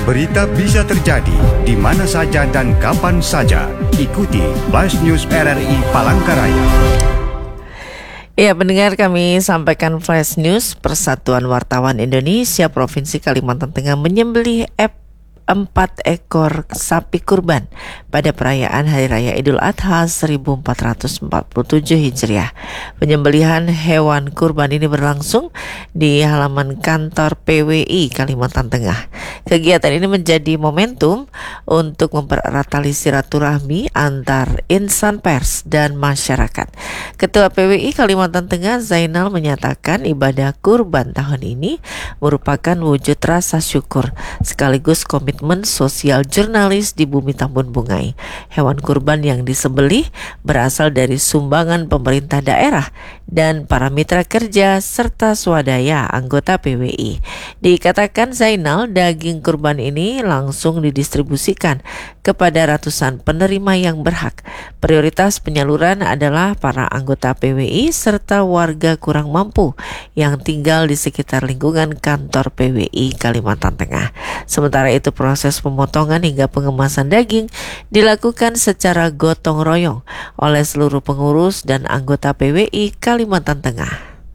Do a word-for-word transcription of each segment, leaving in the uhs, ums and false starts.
Berita bisa terjadi di mana saja dan kapan saja. Ikuti Flash News R R I Palangkaraya. Ya, pendengar, kami sampaikan Flash News. Persatuan Wartawan Indonesia Provinsi Kalimantan Tengah menyembelih empat ekor sapi kurban pada perayaan Hari Raya Idul Adha seribu empat ratus empat puluh tujuh Hijriah. Penyembelihan hewan kurban ini berlangsung di halaman kantor P W I Kalimantan Tengah. Kegiatan ini menjadi momentum untuk mempererat tali silaturahmi antar insan pers dan masyarakat. Ketua P W I Kalimantan Tengah Zainal menyatakan ibadah kurban tahun ini merupakan wujud rasa syukur sekaligus komitmen sosial jurnalis di bumi Tambun Bungai. Hewan kurban yang disembelih berasal dari sumbangan pemerintah daerah dan para mitra kerja serta swadaya anggota P W I. Dikatakan Zainal, daging kurban ini langsung didistribusikan kepada ratusan penerima yang berhak. Prioritas penyaluran adalah para anggota P W I serta warga kurang mampu yang tinggal di sekitar lingkungan kantor P W I Kalimantan Tengah. Sementara itu, proses pemotongan hingga pengemasan daging dilakukan secara gotong royong oleh seluruh pengurus dan anggota P W I Kalimantan Tengah.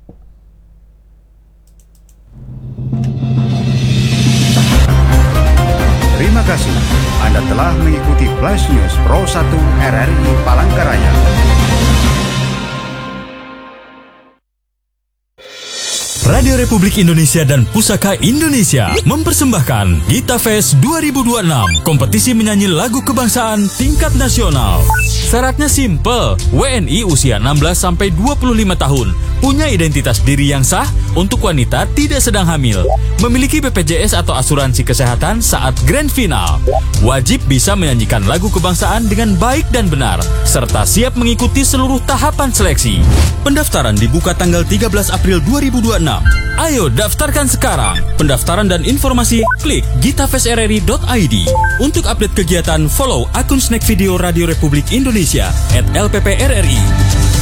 Terima kasih. Anda telah mengikuti Flash News Pro satu R R I Palangkaraya. Radio Republik Indonesia dan Pusaka Indonesia mempersembahkan Gita Fest dua ribu dua puluh enam, kompetisi menyanyi lagu kebangsaan tingkat nasional. Syaratnya simple, W N I usia enam belas sampai dua puluh lima tahun, punya identitas diri yang sah, untuk wanita tidak sedang hamil, memiliki B P J S atau asuransi kesehatan saat grand final, wajib bisa menyanyikan lagu kebangsaan dengan baik dan benar, serta siap mengikuti seluruh tahapan seleksi. Pendaftaran dibuka tanggal tiga belas April dua ribu dua puluh enam. Ayo daftarkan sekarang. Pendaftaran dan informasi klik gitafest r r i dot i d. Untuk update kegiatan, follow akun Snack Video Radio Republik Indonesia at L P P R R I.